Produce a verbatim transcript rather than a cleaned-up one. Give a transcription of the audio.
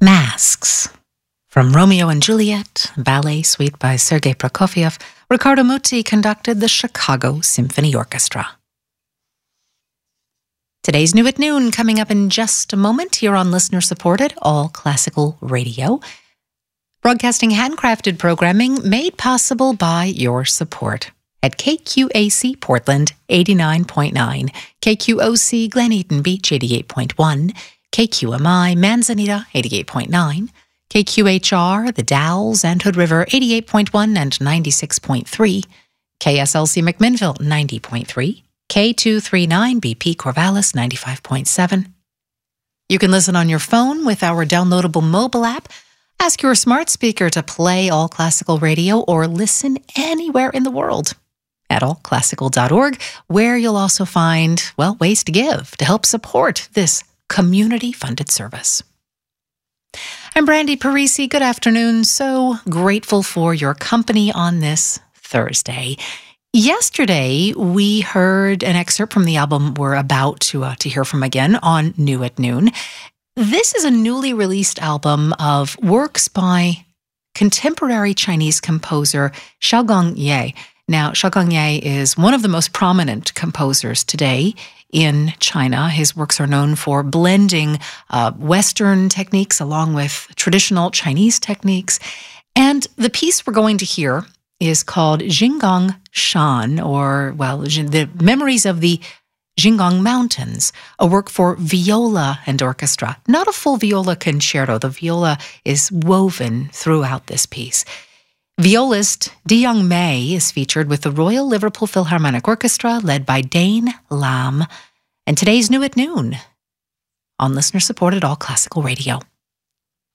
Masks. From Romeo and Juliet, ballet suite by Sergei Prokofiev, Riccardo Muti conducted the Chicago Symphony Orchestra. Today's New at Noon coming up in just a moment here on listener-supported All Classical Radio. Broadcasting handcrafted programming made possible by your support. At K Q A C Portland, eighty-nine point nine, K Q O C Glen Eden Beach, eighty-eight point one, K Q M I Manzanita, eighty-eight point nine, K Q H R The Dalles and Hood River, eighty-eight point one and ninety-six point three, K S L C McMinnville, ninety point three, K two thirty-nine B P Corvallis, ninety-five point seven. You can listen on your phone with our downloadable mobile app. Ask your smart speaker to play All Classical Radio or listen anywhere in the world at all classical dot org, where you'll also find, well, ways to give to help support this community-funded service. I'm Brandy Parisi. Good afternoon. So grateful for your company on this Thursday. Yesterday, we heard an excerpt from the album we're about to uh, to hear from again on New at Noon. This is a newly released album of works by contemporary Chinese composer Xiaogong Ye. Now, Xiaogong Ye is one of the most prominent composers today in China. His works are known for blending uh, Western techniques along with traditional Chinese techniques. And the piece we're going to hear is called Jinggang Shan, or, well, the Memories of the Jinggang Mountains, a work for viola and orchestra. Not a full viola concerto. The viola is woven throughout this piece. Violist DeYoung Mei is featured with the Royal Liverpool Philharmonic Orchestra, led by Dane Lam. And today's New at Noon on listener-supported All Classical Radio.